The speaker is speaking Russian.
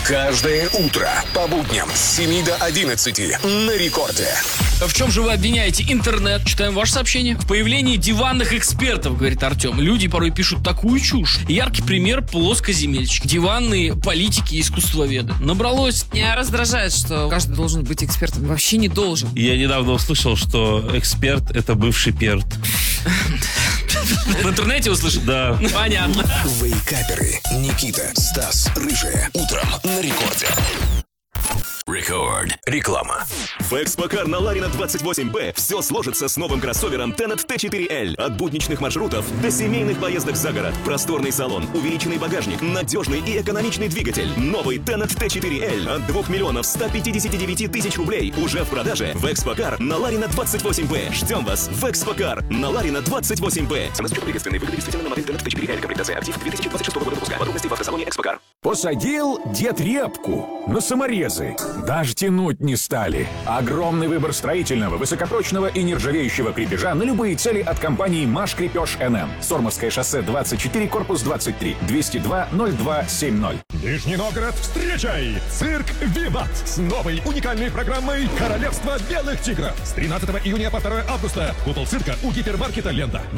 Каждое утро по будням с 7 до 11 на рекорде. В чем же вы обвиняете интернет? Читаем ваше сообщение. В появлении диванных экспертов, говорит Артем. Люди порой пишут такую чушь. Яркий пример — плоскоземельщик. Диванные политики и искусствоведы. Набралось. Меня раздражает, что каждый должен быть экспертом. Вообще не должен. Я недавно услышал, что эксперт — это бывший перт. В интернете услышал? Да. Понятно. Вейкаперы. Никита, Стас, Рыжая. Утром на рекорде. Рекорд. Реклама. В Экспокар на Ларина 28Б все сложится с новым кроссовером Tenet T4L. От будничных маршрутов до семейных поездок за город. Просторный салон, увеличенный багажник, надежный и экономичный двигатель. Новый Tenet T4L от 2 миллионов 159 тысяч рублей уже в продаже в Экспокар на Ларина 28Б. Ждем вас в Экспокар на Ларина 28Б. Цена с учетом приветственной выгоды действительно на модель Tenet T4L. Комплектация актив 2026 года выпуска. Подробности в автосалоне Экспокар. Посадил дед репку на саморезы. Даже тянуть не стали. Огромный выбор строительного, высокопрочного и нержавеющего крепежа на любые цели от компании «Маш Крепеж НМ». Сормовское шоссе 24, корпус 23, 202-0270. Нижний Новгород, встречай! Цирк «Виват» с новой уникальной программой «Королевство белых тигров». С 13 июня по 2 августа. Купол цирка у гипермаркета «Лента».